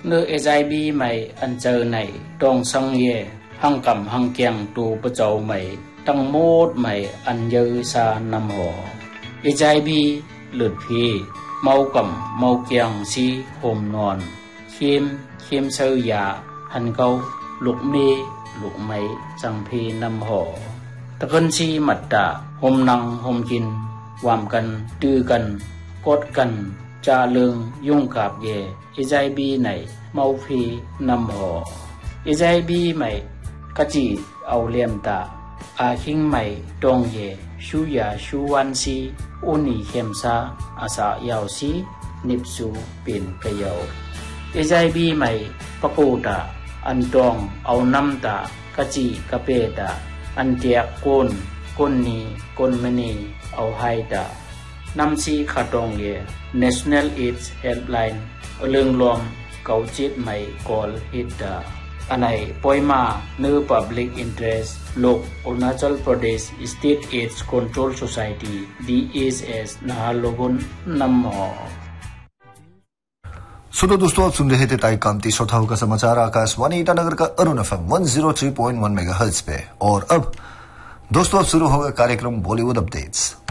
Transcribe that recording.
นื้อ HIV ใหม่อันเจอในตรงสังเยหังกำหังเกียงตูประเจ้าใหม่ตั้งโมดใหม่อันเยอซานำหอ HIV หลุดพีเมากำเมาเกียงซีโฮมนอนเข้มเซยาหันเกาลูกเมลูกไม้จังพีนำหอตะกันซีมัดตาโฮมนังโฮมกินวามกันตื้อกันกดกันจาเลืองยุ่งกับเย HIV ไหนเมาพีนำหอ HIV ใหม่กะจีเอาเลียมตาอาคิงใหม่ตรงเยชูยาชูวันซีอุนีเข้มซาอาสายาวซีนิบสูเป็นกะเยา HIV ใหม่ปะกูตาอันตรองเอาน้ำตากะจีกะเปตาอันเตียกก้นนีก้นมณีเอาไฮตานำซีขาตรงเย National AIDS Helpline เรื่องรวมเกาจิตใหม่กอลฮิตาอันไหนปอยมาเนื้อ Public Interest โลก Arunachal Pradesh State AIDS Control Society DSS นาโลกุนนำหอ सुनो दोस्तों आप सुन रहे थे टाइम कामती चौथा का समाचार आकाशवाणी ईटानगर का अरुण एफएम 103.1 मेगाहर्ट्ज पे और अब दोस्तों अब शुरू होगा कार्यक्रम बॉलीवुड अपडेट्स।